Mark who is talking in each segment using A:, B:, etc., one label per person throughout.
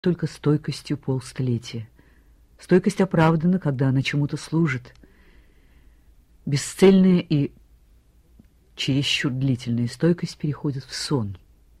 A: только стойкостью полстолетия. Стойкость оправдана, когда она чему-то служит. Бесцельная и чересчур длительная стойкость переходит в сон.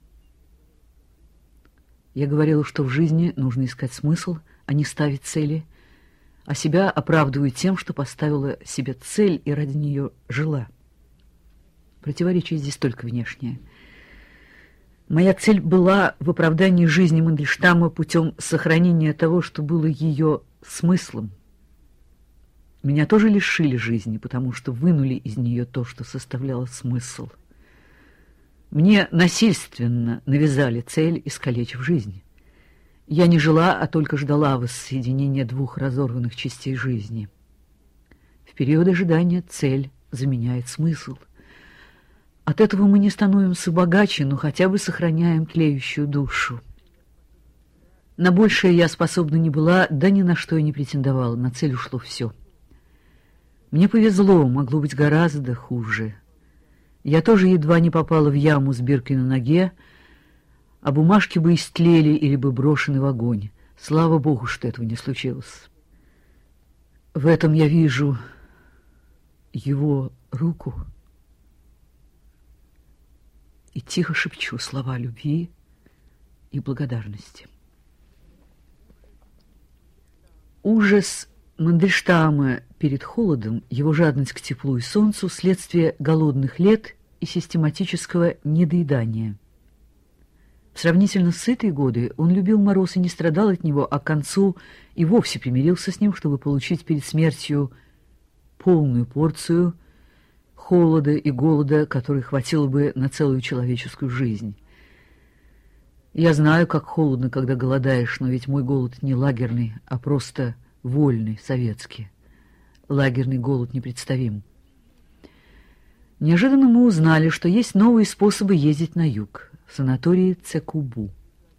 A: Я говорила, что в жизни нужно искать смысл, а не ставить цели, а себя оправдываю тем, что поставила себе цель и ради нее жила. Противоречие здесь только внешнее. Моя цель была в оправдании жизни Мандельштама путем сохранения того, что было ее смыслом. Меня тоже лишили жизни, потому что вынули из нее то, что составляло смысл. Мне насильственно навязали цель, искалечив жизнь. Я не жила, а только ждала воссоединения двух разорванных частей жизни. В период ожидания цель заменяет смысл. От этого мы не становимся богаче, но хотя бы сохраняем тлеющую душу. На большее я способна не была, да ни на что и не претендовала, на цель ушло все. Мне повезло, могло быть гораздо хуже. Я тоже едва не попала в яму с биркой на ноге, а бумажки бы истлели или бы брошены в огонь. Слава Богу, что этого не случилось. В этом я вижу его руку и тихо шепчу слова любви и благодарности. Ужас Мандельштама перед холодом, его жадность к теплу и солнцу — следствие голодных лет и систематического недоедания. В сравнительно сытые годы он любил мороз и не страдал от него, а к концу и вовсе примирился с ним, чтобы получить перед смертью полную порцию холода и голода, которой хватило бы на целую человеческую жизнь. Я знаю, как холодно, когда голодаешь, но ведь мой голод не лагерный, а просто вольный, советский. Лагерный голод непредставим. Неожиданно мы узнали, что есть новые способы ездить на юг, в санатории Цекубу.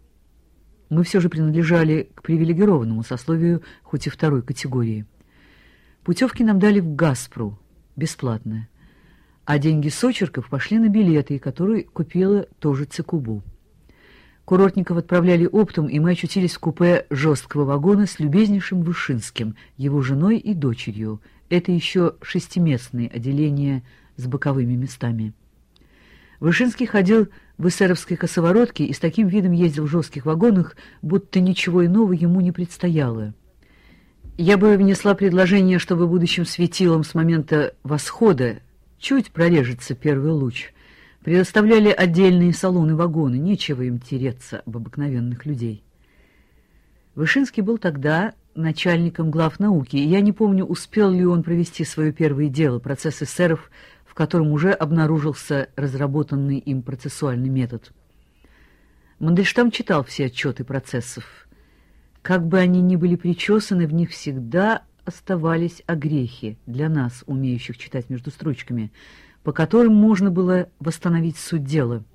A: Мы все же принадлежали к привилегированному сословию, хоть и второй категории. Путевки нам дали в Газпру, бесплатно, а деньги с очерков пошли на билеты, которые купила тоже Цекубу. Курортников отправляли оптом, и мы очутились в купе жесткого вагона с любезнейшим Вышинским, его женой и дочерью. Это еще шестиместные отделения с боковыми местами. Вышинский ходил в эсеровской косоворотке и с таким видом ездил в жестких вагонах, будто ничего иного ему не предстояло. Я бы внесла предложение, чтобы будущим светилом с момента восхода чуть прорежется первый луч. Предоставляли отдельные салоны-вагоны, нечего им тереться об обыкновенных людей. Вышинский был тогда начальником главнауки, и я не помню, успел ли он провести свое первое дело, процесс эсеров, в котором уже обнаружился разработанный им процессуальный метод. Мандельштам читал все отчеты процессов. Как бы они ни были причесаны, в них всегда оставались огрехи для нас, умеющих читать между строчками, по которым можно было восстановить суть дела.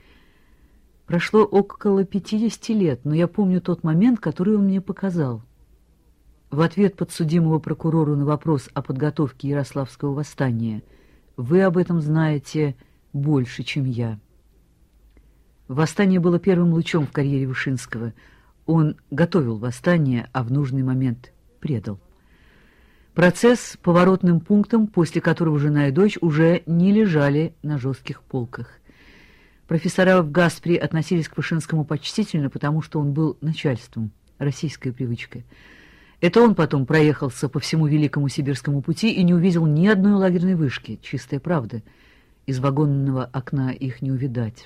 A: Прошло около 50 лет, но я помню тот момент, который он мне показал. В ответ подсудимого прокурору на вопрос о подготовке Ярославского восстания: «Вы об этом знаете больше, чем я». Восстание было первым лучом в карьере Вышинского. Он готовил восстание, а в нужный момент предал. Процесс поворотным пунктом, после которого жена и дочь уже не лежали на жестких полках. Профессора в Газпре относились к Вышинскому почтительно, потому что он был начальством, российская привычка. Это он потом проехался по всему Великому Сибирскому пути и не увидел ни одной лагерной вышки, чистая правда. Из вагонного окна их не увидать.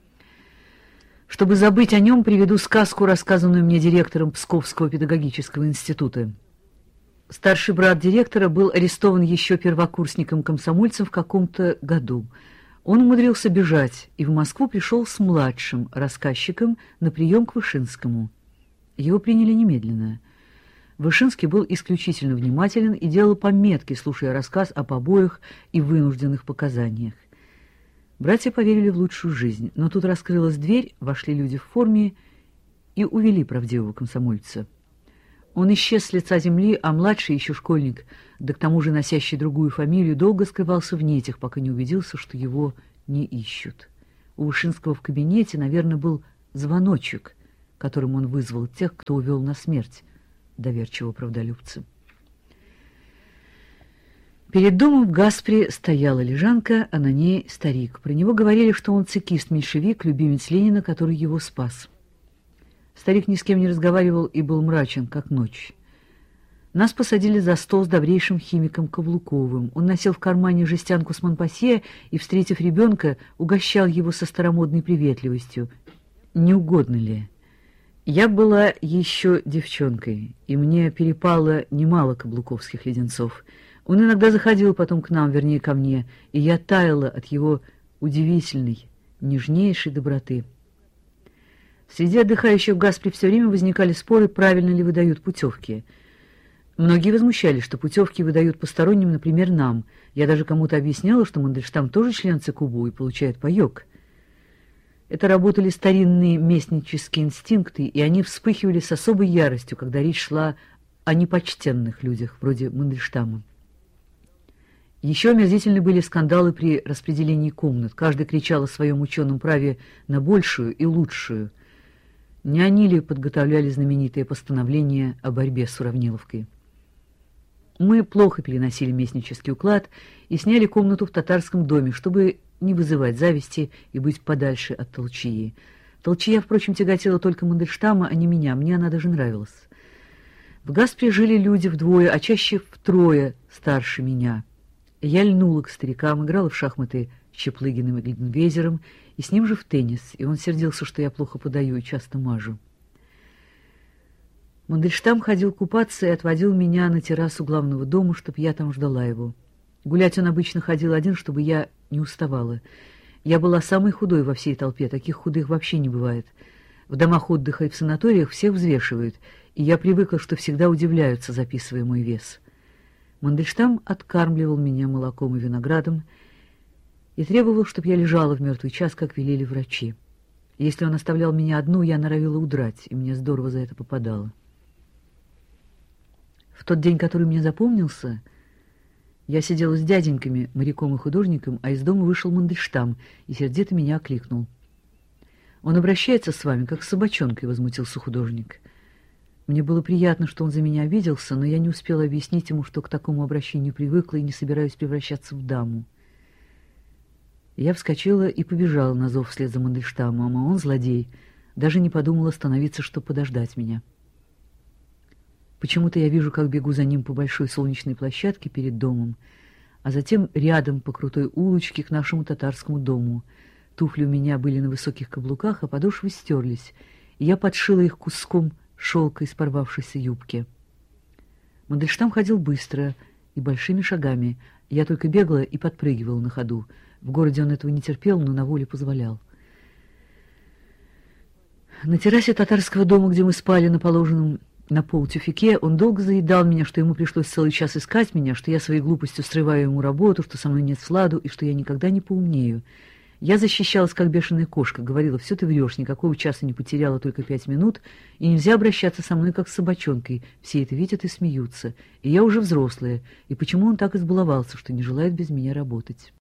A: Чтобы забыть о нем, приведу сказку, рассказанную мне директором Псковского педагогического института. Старший брат директора был арестован еще первокурсником-комсомольцем в каком-то году. Он умудрился бежать и в Москву пришел с младшим рассказчиком на прием к Вышинскому. Его приняли немедленно. Вышинский был исключительно внимателен и делал пометки, слушая рассказ о побоях и вынужденных показаниях. Братья поверили в лучшую жизнь, но тут раскрылась дверь, вошли люди в форме и увели правдивого комсомольца. Он исчез с лица земли, а младший, еще школьник, да к тому же носящий другую фамилию, долго скрывался в нетях, пока не убедился, что его не ищут. У Вышинского в кабинете, наверное, был звоночек, которым он вызвал тех, кто увел на смерть доверчивого правдолюбца. Перед домом в Гаспре стояла лежанка, а на ней старик. Про него говорили, что он цекист-меньшевик, любимец Ленина, который его спас. Старик ни с кем не разговаривал и был мрачен, как ночь. Нас посадили за стол с добрейшим химиком Каблуковым. Он носил в кармане жестянку с Монпассье и, встретив ребенка, угощал его со старомодной приветливостью. Не угодно ли? Я была еще девчонкой, и мне перепало немало каблуковских леденцов. Он иногда заходил потом к нам, вернее, ко мне, и я таяла от его удивительной, нежнейшей доброты. Среди отдыхающих в Гаспре все время возникали споры, правильно ли выдают путевки. Многие возмущались, что путевки выдают посторонним, например, нам. Я даже кому-то объясняла, что Мандельштам тоже член ЦКУБУ и получает паёк. Это работали старинные местнические инстинкты, и они вспыхивали с особой яростью, когда речь шла о непочтенных людях, вроде Мандельштама. Еще омерзительны были скандалы при распределении комнат. Каждый кричал о своем ученом праве на большую и лучшую. Не они ли подготовляли знаменитое постановление о борьбе с Уравниловкой? Мы плохо переносили местнический уклад и сняли комнату в татарском доме, чтобы не вызывать зависти и быть подальше от толчии. Толчия, впрочем, тяготела только Мандельштама, а не меня. Мне она даже нравилась. В Гаспре жили люди вдвое, а чаще втрое старше меня. Я льнула к старикам, играла в шахматы с Чаплыгиным и Глиденвезером, и с ним же в теннис, и он сердился, что я плохо подаю и часто мажу. Мандельштам ходил купаться и отводил меня на террасу главного дома, чтобы я там ждала его. Гулять он обычно ходил один, чтобы я не уставала. Я была самой худой во всей толпе, таких худых вообще не бывает. В домах отдыха и в санаториях всех взвешивают, и я привыкла, что всегда удивляются, записывая мой вес. Мандельштам откармливал меня молоком и виноградом и требовал, чтобы я лежала в мертвый час, как велели врачи. Если он оставлял меня одну, я норовила удрать, и мне здорово за это попадало. В тот день, который мне запомнился, я сидела с дяденьками, моряком и художником, а из дома вышел Мандельштам и сердито меня окликнул. «Он обращается с вами, как с собачонкой», — возмутился художник. Мне было приятно, что он за меня обиделся, но я не успела объяснить ему, что к такому обращению привыкла и не собираюсь превращаться в даму. Я вскочила и побежала на зов вслед за Мандельштамом, а он, злодей, даже не подумал остановиться, чтобы подождать меня. Почему-то я вижу, как бегу за ним по большой солнечной площадке перед домом, а затем рядом по крутой улочке к нашему татарскому дому. Туфли у меня были на высоких каблуках, а подошвы стерлись, и я подшила их куском шелка из порвавшейся юбки. Мандельштам ходил быстро и большими шагами. Я только бегала и подпрыгивала на ходу. В городе он этого не терпел, но на воле позволял. На террасе татарского дома, где мы спали на положенном на пол тюфяке, он долго заедал меня, что ему пришлось целый час искать меня, что я своей глупостью срываю ему работу, что со мной нет сладу и что я никогда не поумнею. Я защищалась, как бешеная кошка, говорила: «Все ты врешь, никакого часа не потеряла, только 5 минут, и нельзя обращаться со мной, как с собачонкой. Все это видят и смеются, и я уже взрослая, и почему он так избаловался, что не желает без меня работать?»